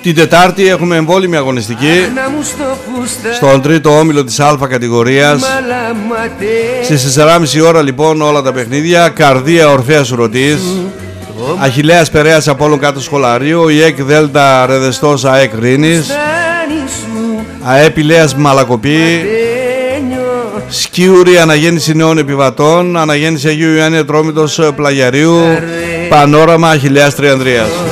Την Τετάρτη έχουμε εμβόλυμη αγωνιστική στον τρίτο όμιλο της Α κατηγορίας. Στις 4.30 ώρα λοιπόν όλα τα παιχνίδια. Καρδία Ορφέας Ουρωτής, Αχιλλέας Περέας Απόλλων Κάτω Σχολαρίου, η ΕΚ Δέλτα Ρεδεστός ΑΕΚ Ρήνης, ΑΕΠ Ηλέας Μαλακοπή, Σκιούρη Αναγέννηση Νέων Επιβατών, Αναγέννηση Αγίου Ιωάννη Ατρόμητος Πλαγιαρίου, Πανόραμα Αχιλλέας Τριανδρίας.